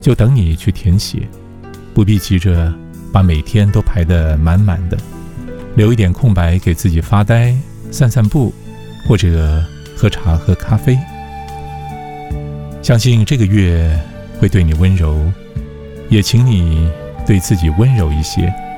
就等你去填写，不必急着把每天都排得满满的，留一点空白给自己发呆、散散步，或者喝茶喝咖啡。相信这个月会对你温柔，也请你对自己温柔一些。